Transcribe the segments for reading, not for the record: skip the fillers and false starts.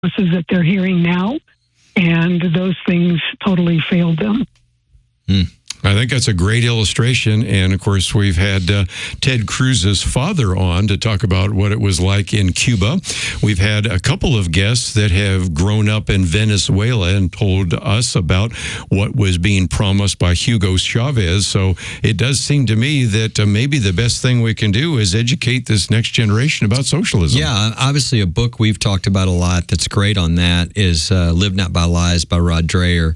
voices that they're hearing now, and those things totally failed them. I think that's a great illustration. And, of course, we've had Ted Cruz's father on to talk about what it was like in Cuba. We've had a couple of guests that have grown up in Venezuela and told us about what was being promised by Hugo Chavez. So it does seem to me that maybe the best thing we can do is educate this next generation about socialism. Yeah, obviously a book we've talked about a lot that's great on that is Live Not by Lies by Rod Dreher.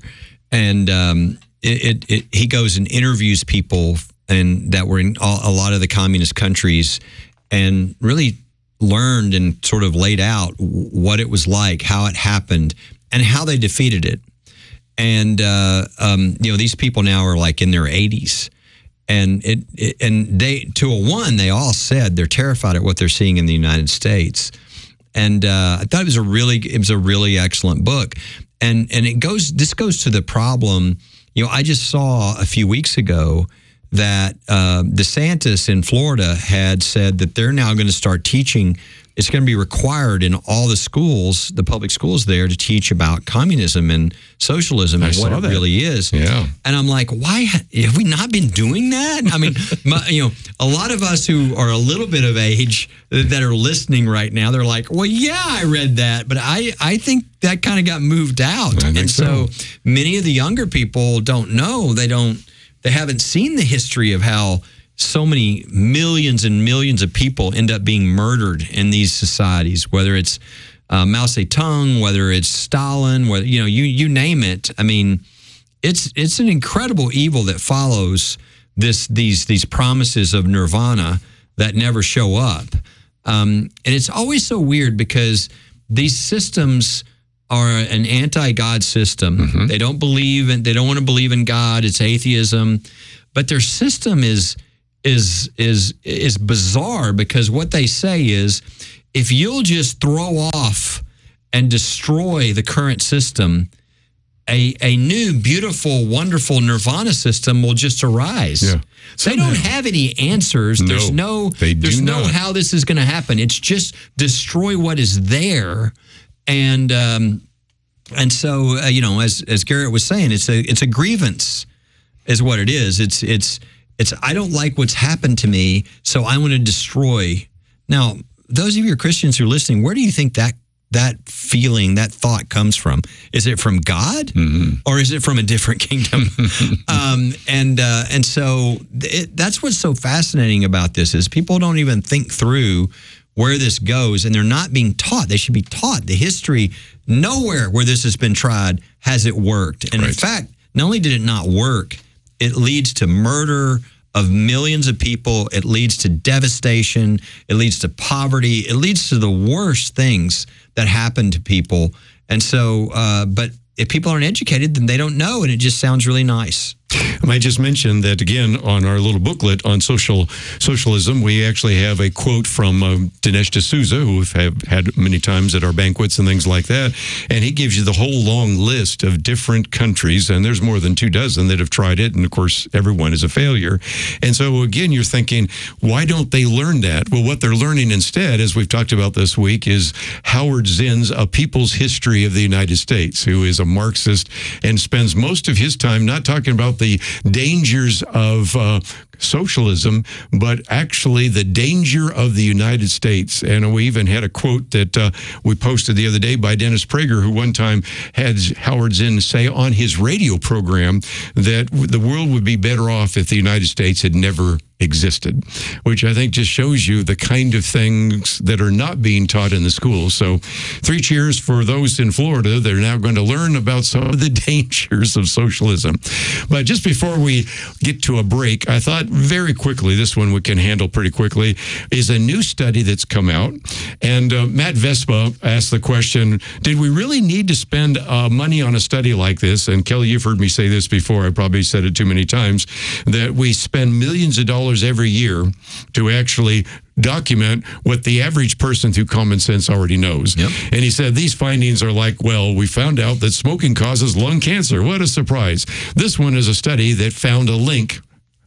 And he goes and interviews people and that were in a lot of the communist countries and really learned and sort of laid out what it was like, how it happened, and how they defeated it. And these people now are like in their 80s, and they to a one they all said they're terrified at what they're seeing in the United States. And I thought it was a really excellent book, and this goes to the problem. I just saw a few weeks ago that DeSantis in Florida had said that they're now going to start teaching. It's going to be required in all the schools, the public schools there, to teach about communism and socialism and what it really is. Yeah. And I'm like, why have we not been doing that? I mean, a lot of us who are a little bit of age that are listening right now, they're like, well, yeah, I read that, but I think that kind of got moved out. And so many of the younger people don't know. They haven't seen the history of how so many millions and millions of people end up being murdered in these societies, whether it's Mao Zedong, whether it's Stalin, whether you name it. I mean, it's an incredible evil that follows these promises of nirvana that never show up. And it's always so weird because these systems are an anti-God system. Mm-hmm. They don't want to believe in God. It's atheism, but their system is bizarre because what they say is if you'll just throw off and destroy the current system, a new, beautiful, wonderful nirvana system will just arise. Yeah. They don't have any answers. There's no how this is going to happen. It's just destroy what is there. And so as Garrett was saying, it's a grievance is what it is. It's I don't like what's happened to me, so I want to destroy. Now, those of you Christians who are listening, where do you think that feeling, that thought comes from? Is it from God, or is it from a different kingdom? And so that's what's so fascinating about this is people don't even think through where this goes, and they're not being taught. They should be taught the history. Nowhere where this has been tried has it worked. And in fact, not only did it not work, it leads to murder of millions of people. It leads to devastation. It leads to poverty. It leads to the worst things that happen to people. And so, but if people aren't educated, then they don't know, and it just sounds really nice. I might just mention that, again, on our little booklet on socialism, we actually have a quote from Dinesh D'Souza, who we've had many times at our banquets and things like that. And he gives you the whole long list of different countries, and there's more than 24 that have tried it. And, of course, everyone is a failure. And so, again, you're thinking, why don't they learn that? Well, what they're learning instead, as we've talked about this week, is Howard Zinn's A People's History of the United States, who is a Marxist and spends most of his time not talking about the dangers of socialism, but actually the danger of the United States. And we even had a quote that we posted the other day by Dennis Prager, who one time had Howard Zinn say on his radio program that the world would be better off if the United States had never existed, which I think just shows you the kind of things that are not being taught in the schools. So 3 cheers for those in Florida. They're now going to learn about some of the dangers of socialism. But just before we get to a break, I thought very quickly, this one we can handle pretty quickly, is a new study that's come out. And Matt Vespa asked the question, did we really need to spend money on a study like this? And Kelly, you've heard me say this before. I probably said it too many times, that we spend millions of dollars every year to actually document what the average person through common sense already knows. Yep. And he said these findings are like, well, we found out that smoking causes lung cancer. What a surprise. This one is a study that found a link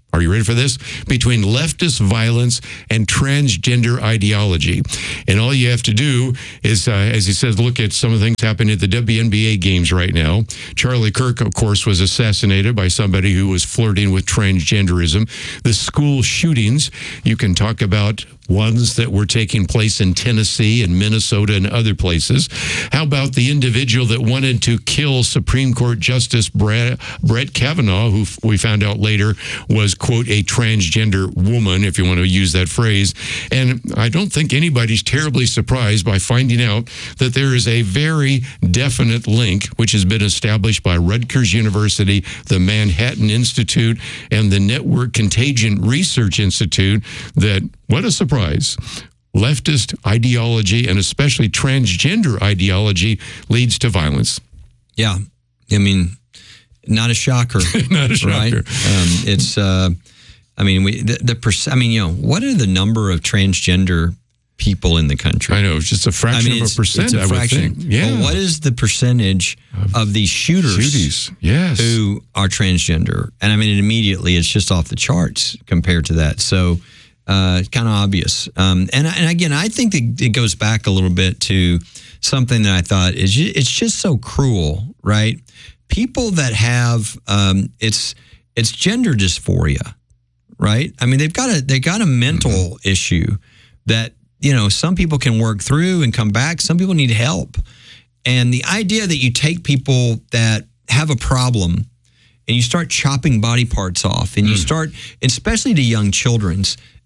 Are you ready for this? Between leftist violence and transgender ideology. And all you have to do is, as he says, look at some of the things happening at the WNBA games right now. Charlie Kirk, of course, was assassinated by somebody who was flirting with transgenderism. The school shootings, you can talk about ones that were taking place in Tennessee and Minnesota and other places. How about the individual that wanted to kill Supreme Court Justice Brett Kavanaugh, who we found out later was, quote, a transgender woman, if you want to use that phrase. And I don't think anybody's terribly surprised by finding out that there is a very definite link, which has been established by Rutgers University, the Manhattan Institute, and the Network Contagion Research Institute, that, what a surprise, leftist ideology, and especially transgender ideology, leads to violence. Yeah. I mean, not a shocker. Not a shocker. Right? It's, I mean, what are the number of transgender people in the country? I know, it's just a fraction of a percent, I would think. Yeah. Well, what is the percentage of these shooters yes, who are transgender? And I mean, immediately it's just off the charts compared to that. So, it's kind of obvious. And again, I think it goes back a little bit to something that I thought it's just so cruel, right? People that have it's gender dysphoria, right? I mean, they've got a mental issue that, you know, some people can work through and come back. Some people need help. And the idea that you take people that have a problem and you start chopping body parts off, and you start, especially to young children,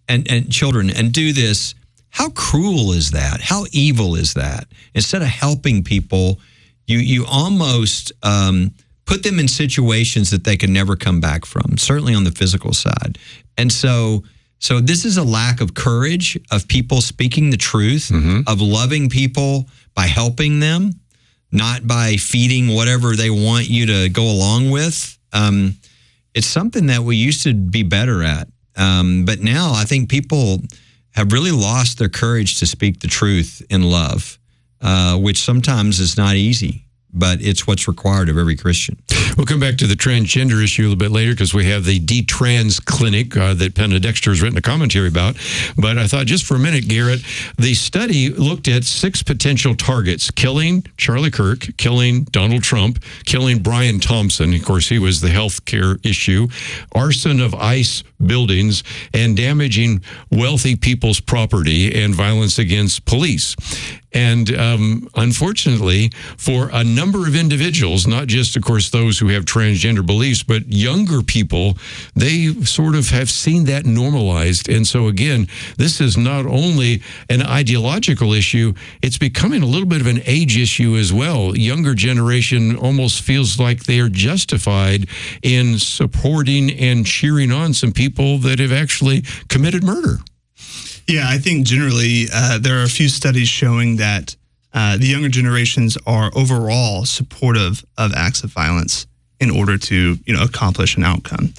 and do this, how cruel is that? How evil is that? Instead of helping people, you almost put them in situations that they can never come back from, certainly on the physical side. And so this is a lack of courage, of people speaking the truth, of loving people by helping them, not by feeding whatever they want you to go along with. It's something that we used to be better at. But now I think people have really lost their courage to speak the truth in love, which sometimes is not easy, but it's what's required of every Christian. We'll come back to the transgender issue a little bit later, because we have the D-Trans Clinic that Penna Dexter has written a commentary about. But I thought just for a minute, Garrett, the study looked at 6 potential targets: killing Charlie Kirk, killing Donald Trump, killing Brian Thompson. Of course, he was the health care issue, arson of ICE buildings, and damaging wealthy people's property, and violence against police. And unfortunately, for a number of individuals, not just, of course, those who have transgender beliefs, but younger people, they sort of have seen that normalized. And so, again, this is not only an ideological issue, it's becoming a little bit of an age issue as well. Younger generation almost feels like they are justified in supporting and cheering on some people that have actually committed murder. Yeah, I think generally there are a few studies showing that the younger generations are overall supportive of acts of violence in order to, accomplish an outcome.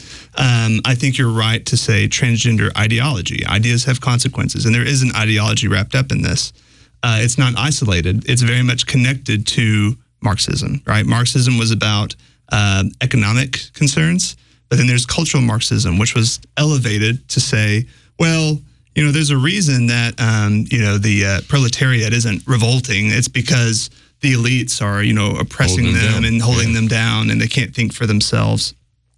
I think you're right to say transgender ideology. Ideas have consequences, and there is an ideology wrapped up in this. It's not isolated. It's very much connected to Marxism, right? Marxism was about economic concerns, but then there's cultural Marxism, which was elevated to say, well, there's a reason that, the proletariat isn't revolting. It's because the elites are, oppressing them and holding them down, and they can't think for themselves.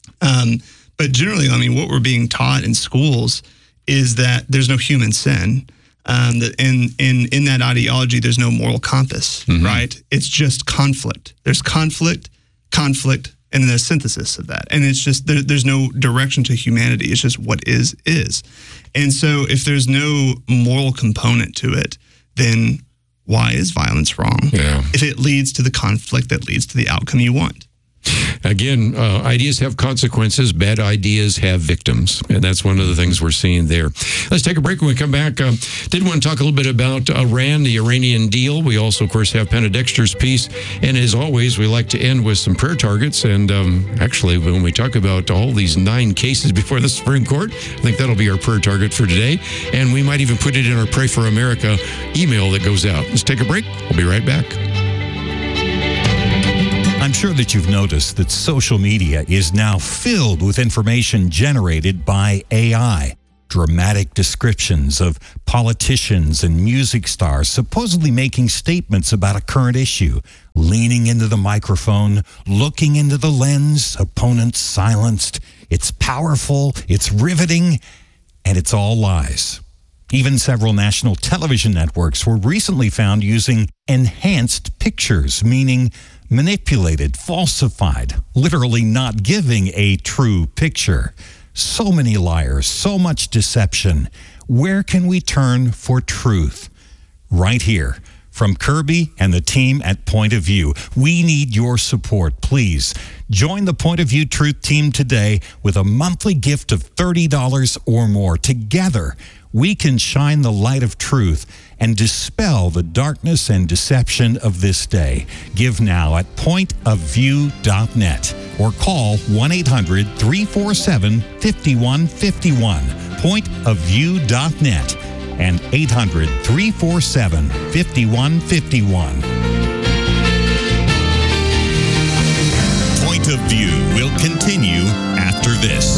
But generally, what we're being taught in schools is that there's no human sin. That in that ideology, there's no moral compass, right? It's just conflict. There's conflict, and then a synthesis of that. And it's just, there's no direction to humanity. It's just what is. And so if there's no moral component to it, then why is violence wrong? Yeah. If it leads to the conflict that leads to the outcome you want. Again, ideas have consequences. Bad ideas have victims. And that's one of the things we're seeing there. Let's take a break. When we come back, did want to talk a little bit about Iran, the Iranian deal. We also, of course, have Penna Dexter's piece. And as always, we like to end with some prayer targets. And actually, when we talk about all these 9 cases before the Supreme Court, I think that'll be our prayer target for today. And we might even put it in our Pray for America email that goes out. Let's take a break. We'll be right back. I'm sure sure that you've noticed that social media is now filled with information generated by AI. Dramatic descriptions of politicians and music stars supposedly making statements about a current issue, leaning into the microphone, looking into the lens, opponents silenced. It's powerful, it's riveting, and it's all lies. Even several national television networks were recently found using enhanced pictures, meaning manipulated, falsified, literally not giving a true picture. So many liars, so much deception. Where can we turn for truth? Right here. From Kirby and the team at Point of View, we need your support. Please join the Point of View Truth Team today with a monthly gift of $30 or more. Together, we can shine the light of truth and dispel the darkness and deception of this day. Give now at pointofview.net or call 1-800-347-5151. Pointofview.net and 800-347-5151. Point of View will continue after this.